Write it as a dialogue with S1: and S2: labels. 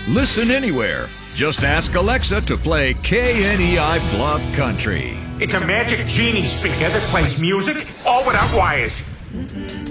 S1: Listen anywhere. Just ask Alexa to play KNEI Bluff Country.
S2: It's a magic genie speaker that plays music all without wires.